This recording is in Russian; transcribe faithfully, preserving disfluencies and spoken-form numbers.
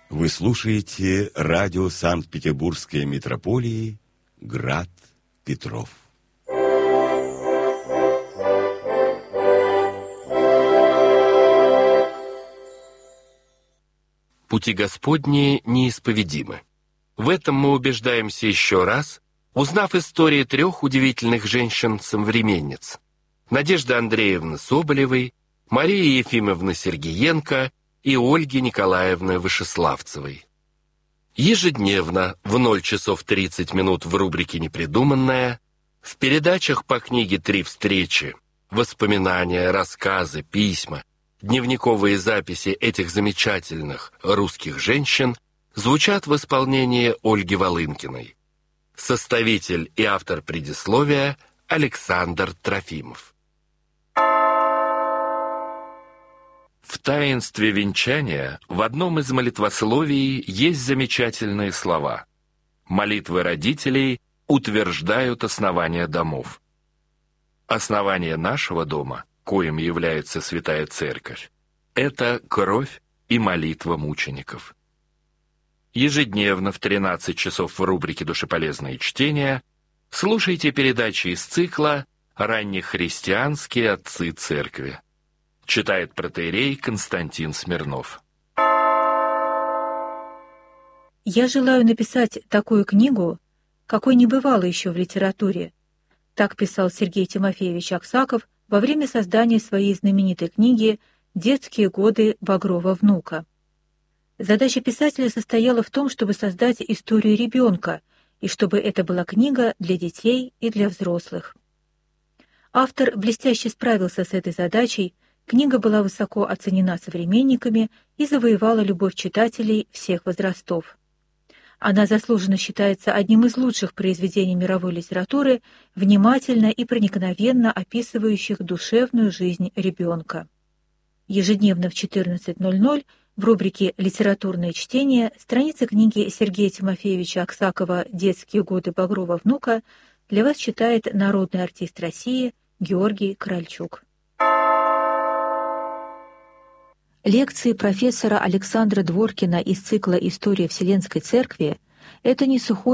Вы слушаете радио Санкт-Петербургской митрополии «Град Петров». Пути Господни неисповедимы. В этом мы убеждаемся еще раз, узнав истории трех удивительных женщин-современниц: Надежды Андреевны Соболевой, Марии Ефимовны Сергиенко и Ольги Николаевны Вышеславцевой. Ежедневно в ноль часов тридцать минут в рубрике «Непридуманное», в передачах по книге «Три встречи», воспоминания, рассказы, письма, дневниковые записи этих замечательных русских женщин звучат в исполнении Ольги Волынкиной. Составитель и автор предисловия Александр Трофимов. В таинстве венчания в одном из молитвословий есть замечательные слова. Молитвы родителей утверждают основания домов. Основание нашего дома, коим является Святая Церковь, это кровь и молитва мучеников. Ежедневно в тринадцать часов в рубрике «Душеполезные чтения» слушайте передачи из цикла «Раннехристианские отцы церкви». Читает протоиерей Константин Смирнов. Я желаю написать такую книгу, какой не бывало еще в литературе. Так писал Сергей Тимофеевич Аксаков во время создания своей знаменитой книги «Детские годы Багрова внука». Задача писателя состояла в том, чтобы создать историю ребенка, и чтобы это была книга для детей и для взрослых. Автор блестяще справился с этой задачей. Книга была высоко оценена современниками и завоевала любовь читателей всех возрастов. Она заслуженно считается одним из лучших произведений мировой литературы, внимательно и проникновенно описывающих душевную жизнь ребенка. Ежедневно в четырнадцать ноль ноль в рубрике «Литературное чтение» страницы книги Сергея Тимофеевича Аксакова «Детские годы Багрова внука» для вас читает народный артист России Георгий Корольчук. Лекции профессора Александра Дворкина из цикла «История Вселенской Церкви» — это не сухой